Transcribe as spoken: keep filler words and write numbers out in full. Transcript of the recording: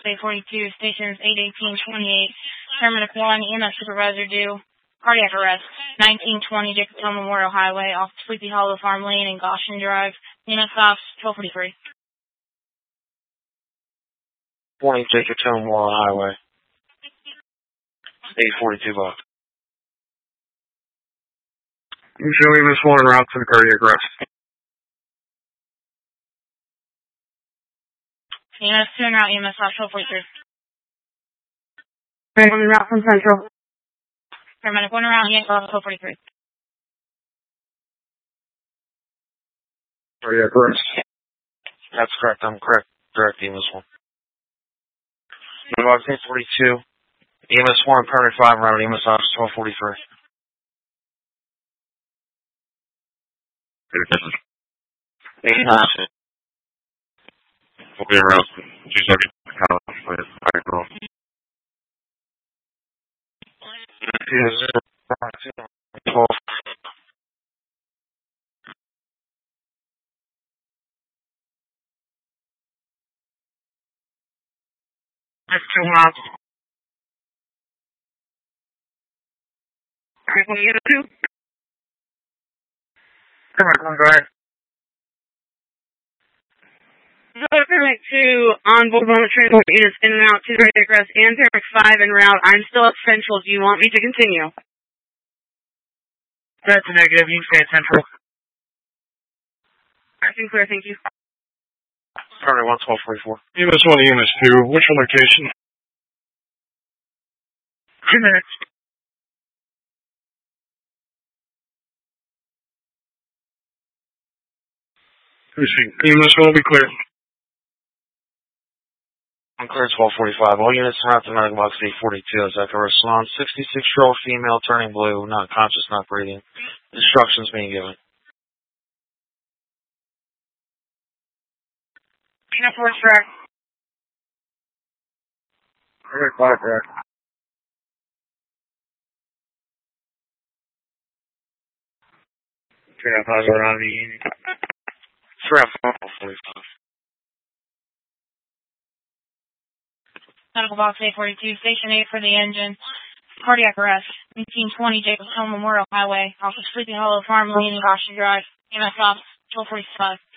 eight forty-two, stations eight eighteen twenty-eight, Terminus one, E M S supervisor due, cardiac arrest, nineteen twenty Jacobstown Memorial Highway, off Sleepy Hollow Farm Lane and Goshen Drive, E M S ops, twelve forty-three. twenty Jacobstown Memorial Highway, eight forty-two bucks. I'm showing this one route to the cardiac arrest. E M S two en route, E M S off, twelve forty-three. On route from Central. Paramedic one around, E M S off, twelve forty-three. Cardiac arrest. That's correct, I'm correct. Directing this one. Box eight forty-two, E M S one, Paramedic five route, E M S off, twelve forty-three. Eight nine. We'll be around two seconds. Alright, girl. twelve. That's two miles. Alright, can you get a two? Come on, come on, go ahead. Paramedic two on both moment transport units in and out to the cardiac arrest and Paramedic five en route. I'm still at Central. Do you want me to continue? That's a negative. You can stay at Central. I think clear, thank you. Paramedic one, twelve forty-four. E M S one, E M S two. What's your location? Two minutes. E M S one will be clear. I'm clear twelve forty-five. All units route to medical box eight forty-two. As I can respond, sixty-six-year-old female turning blue, not conscious, not breathing. Instructions being given. Peanut force track. Cardiac five track. Peanut five around the unit. twelve forty-five. Medical box eight forty-two, station eight for the engine, cardiac arrest, nineteen twenty Jacobstown Memorial Highway, off of Sleepy Hollow Farm Lane and Goshen Drive, E M S off, twelve forty-five.